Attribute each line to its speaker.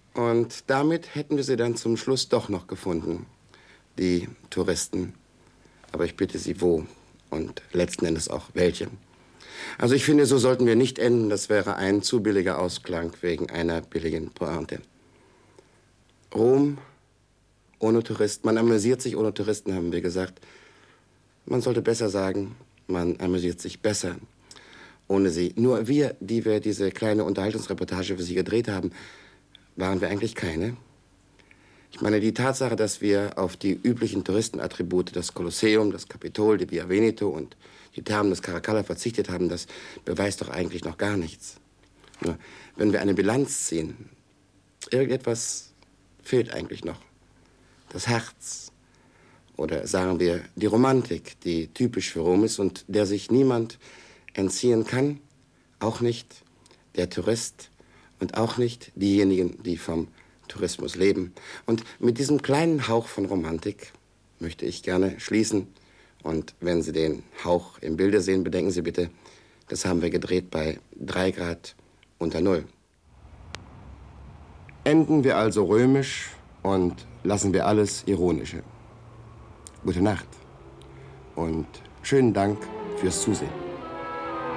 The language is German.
Speaker 1: Und damit hätten wir sie dann zum Schluss doch noch gefunden, die Touristen. Aber ich bitte Sie, wo? Und letzten Endes auch welche. Also ich finde, so sollten wir nicht enden. Das wäre ein zu billiger Ausklang wegen einer billigen Pointe. Rom ohne Touristen. Man amüsiert sich ohne Touristen, haben wir gesagt. Man sollte besser sagen, man amüsiert sich besser ohne sie. Nur wir, die wir diese kleine Unterhaltungsreportage für Sie gedreht haben, waren wir eigentlich keine. Ich meine, die Tatsache, dass wir auf die üblichen Touristenattribute, das Kolosseum, das Kapitol, die Via Veneto und die Thermen des Caracalla verzichtet haben, das beweist doch eigentlich noch gar nichts. Nur, wenn wir eine Bilanz ziehen, irgendetwas fehlt eigentlich noch. Das Herz. Oder sagen wir, die Romantik, die typisch für Rom ist und der sich niemand entziehen kann, auch nicht der Tourist und auch nicht diejenigen, die vom Tourismus leben. Und mit diesem kleinen Hauch von Romantik möchte ich gerne schließen. Und wenn Sie den Hauch im Bilde sehen, bedenken Sie bitte, das haben wir gedreht bei 3 Grad unter Null. Enden wir also römisch und lassen wir alles Ironische. Gute Nacht und schönen Dank fürs Zusehen.